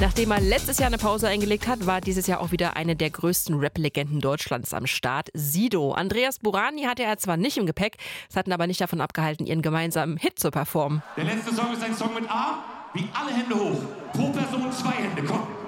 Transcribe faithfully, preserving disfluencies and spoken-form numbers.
Nachdem er letztes Jahr eine Pause eingelegt hat, war dieses Jahr auch wieder eine der größten Rap-Legenden Deutschlands am Start, Sido. Andreas Burani hatte er zwar nicht im Gepäck, es hat ihn aber nicht davon abgehalten, ihren gemeinsamen Hit zu performen. Der letzte Song ist ein Song mit A, wie alle Hände hoch. Pro Person zwei Hände, komm.